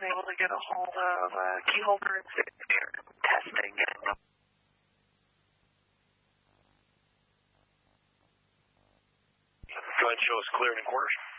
able to get a hold of Keyholder and testing it. Go ahead and show us cleared in quarters.